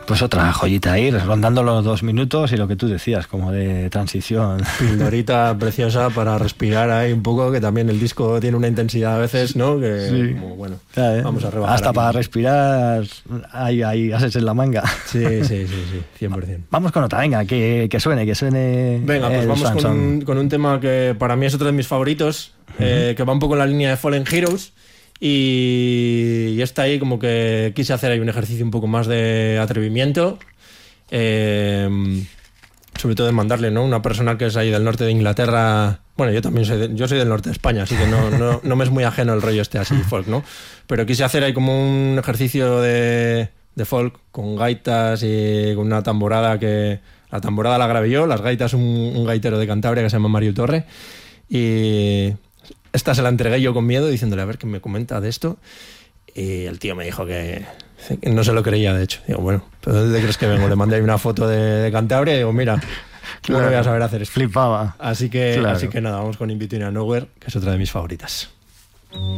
Pues otra joyita ahí, rondando los 2 minutos y lo que tú decías, como de transición. Pildorita preciosa para respirar ahí un poco, que también el disco tiene una intensidad a veces, ¿no? Que sí. Como, bueno, vamos a rebajar. Hasta aquí. para respirar hay ases en la manga. Sí, 100%. Vamos con otra, venga, que suene. Venga, pues vamos con un tema que para mí es otro de mis favoritos, que va un poco en la línea de Fallen Heroes. Y está ahí como que quise hacer ahí un ejercicio un poco más de atrevimiento, sobre todo de mandarle, ¿no? Una persona que es ahí del norte de Inglaterra. Bueno, yo también soy del norte de España, así que no me es muy ajeno el rollo este así folk, ¿no? Pero quise hacer ahí como un ejercicio de folk con gaitas y con una tamborada que... La tamborada la grabé yo, las gaitas un gaitero de Cantabria que se llama Mario Torre, y... Esta se la entregué yo con miedo, diciéndole a ver qué me comenta de esto. Y el tío me dijo que no se lo creía, de hecho. Digo, bueno, ¿pero dónde crees que vengo? Le mandé ahí una foto de Cantabria y digo, mira, ¿cómo no voy a saber hacer esto? Flipaba. Así que nada, vamos con In Between and Nowhere, que es otra de mis favoritas.